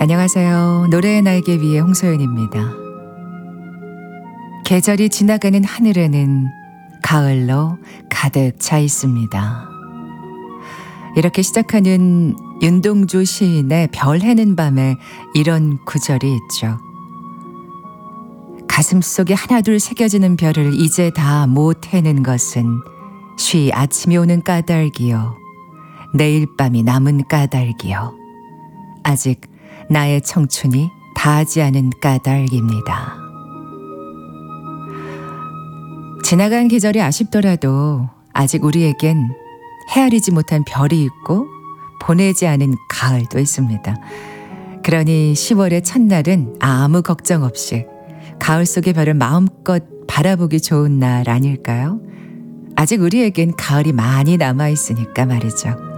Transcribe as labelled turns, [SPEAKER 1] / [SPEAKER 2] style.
[SPEAKER 1] 안녕하세요. 노래의 날개 위의 홍소연입니다. 계절이 지나가는 하늘에는 가을로 가득 차 있습니다. 이렇게 시작하는 윤동주 시인의 별 해는 밤에 이런 구절이 있죠. 가슴속에 하나둘 새겨지는 별을 이제 다 못 해는 것은 쉬 아침이 오는 까닭이요 내일 밤이 남은 까닭이요 아직 나의 청춘이 다하지 않은 까닭입니다. 지나간 계절이 아쉽더라도 아직 우리에겐 헤아리지 못한 별이 있고 보내지 않은 가을도 있습니다. 그러니 10월의 첫날은 아무 걱정 없이 가을 속의 별을 마음껏 바라보기 좋은 날 아닐까요? 아직 우리에겐 가을이 많이 남아있으니까 말이죠.